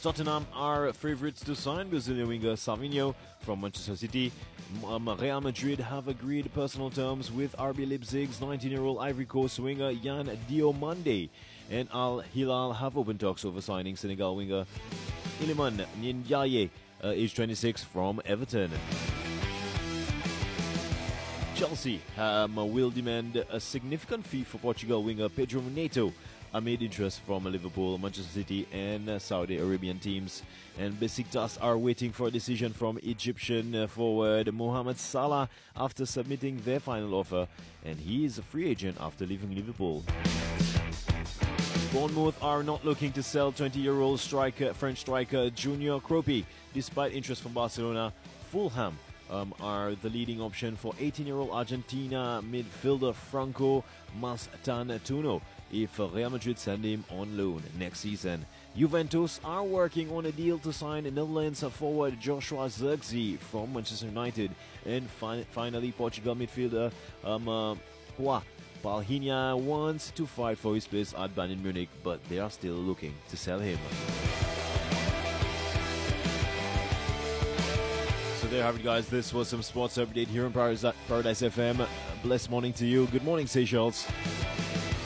Tottenham are favourites to sign Brazilian winger Savinho from Manchester City. Real Madrid have agreed personal terms with RB Leipzig's 19-year-old Ivory Coast winger Yan Diomande. And Al Hilal have open talks over signing Senegal winger Iliman Ndiaye, age 26, from Everton. Chelsea will demand a significant fee for Portugal winger Pedro Neto amid interest from Liverpool, Manchester City and Saudi Arabian teams. And Besiktas are waiting for a decision from Egyptian forward Mohamed Salah after submitting their final offer, and he is a free agent after leaving Liverpool. Bournemouth are not looking to sell 20-year-old French striker Junior Kropi. Despite interest from Barcelona, Fulham are the leading option for 18-year-old Argentina midfielder Franco Mastantuono if Real Madrid send him on loan next season. Juventus are working on a deal to sign Netherlands forward Joshua Zirkzee from Manchester United. And finally, Portugal midfielder João Palhinha wants to fight for his place at Bayern Munich, but they are still looking to sell him. So there you have it, guys. This was some sports update here on Paradise FM. Blessed morning to you. Good morning, Seychelles.